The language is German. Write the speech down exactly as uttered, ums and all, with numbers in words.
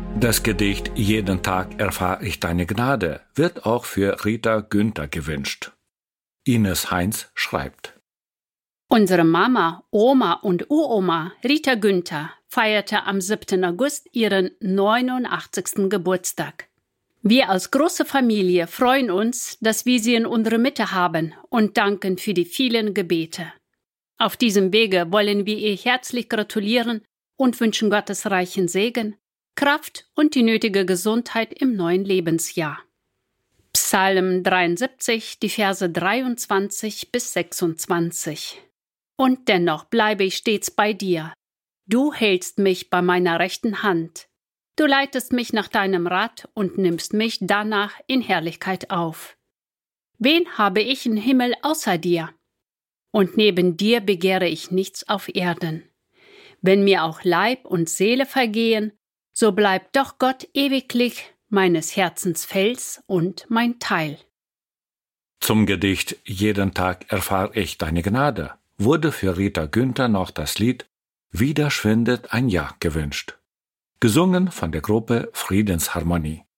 Das Gedicht »Jeden Tag erfahre ich deine Gnade« wird auch für Rita Günther gewünscht. Ines Heinz schreibt: Unsere Mama, Oma und Uroma Rita Günther feierte am siebten August ihren neunundachtzigsten Geburtstag. Wir als große Familie freuen uns, dass wir sie in unserer Mitte haben und danken für die vielen Gebete. Auf diesem Wege wollen wir ihr herzlich gratulieren und wünschen Gottes reichen Segen, Kraft und die nötige Gesundheit im neuen Lebensjahr. Psalm dreiundsiebzig, die Verse dreiundzwanzig bis sechsundzwanzig. Und dennoch bleibe ich stets bei dir. Du hältst mich bei meiner rechten Hand. Du leitest mich nach deinem Rat und nimmst mich danach in Herrlichkeit auf. Wen habe ich im Himmel außer dir? Und neben dir begehre ich nichts auf Erden. Wenn mir auch Leib und Seele vergehen, so bleibt doch Gott ewiglich meines Herzens Fels und mein Teil. Zum Gedicht »Jeden Tag erfahre ich deine Gnade« wurde für Rita Günther noch das Lied »Wieder schwindet ein Jahr« gewünscht. Gesungen von der Gruppe Friedensharmonie.